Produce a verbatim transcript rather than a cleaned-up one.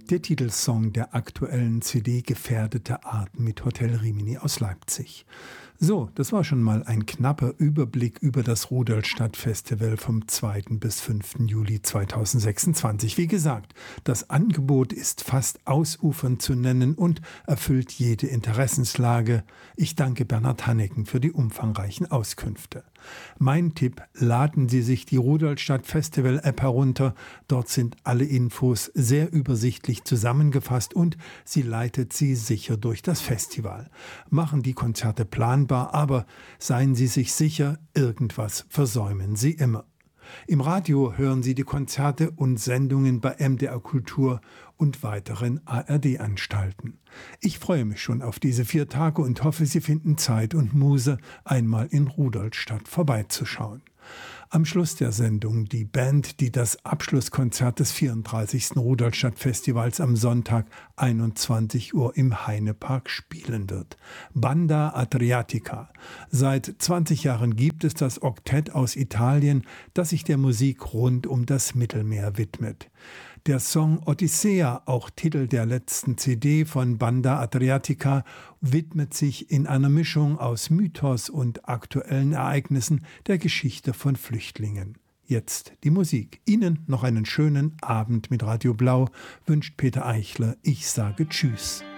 Der Titelsong der aktuellen C D Gefährdete Arten mit Hotel Rimini aus Leipzig. So, das war schon mal ein knapper Überblick über das Rudolstadt Festival vom zweiten bis fünften Juli zweitausendsechsundzwanzig. Wie gesagt, das Angebot ist fast ausufernd zu nennen und erfüllt jede Interessenslage. Ich danke Bernhard Hanneken für die umfangreichen Auskünfte. Mein Tipp: laden Sie sich die Rudolstadt Festival App herunter. Dort sind alle Infos sehr übersichtlich zusammengefasst und sie leitet Sie sicher durch das Festival. Machen die Konzerte planbar, aber seien Sie sich sicher, irgendwas versäumen Sie immer. Im Radio hören Sie die Konzerte und Sendungen bei M D R Kultur und weiteren A R D-Anstalten. Ich freue mich schon auf diese vier Tage und hoffe, Sie finden Zeit und Muße, einmal in Rudolstadt vorbeizuschauen. Am Schluss der Sendung die Band, die das Abschlusskonzert des vierunddreißigsten Rudolstadt-Festivals am Sonntag einundzwanzig Uhr im Heinepark spielen wird. Banda Adriatica. Seit zwanzig Jahren gibt es das Oktett aus Italien, das sich der Musik rund um das Mittelmeer widmet. Der Song Odyssea, auch Titel der letzten C D von Banda Adriatica, widmet sich in einer Mischung aus Mythos und aktuellen Ereignissen der Geschichte von Flüchtlingen. Jetzt die Musik. Ihnen noch einen schönen Abend mit Radio Blau wünscht Peter Eichler. Ich sage Tschüss.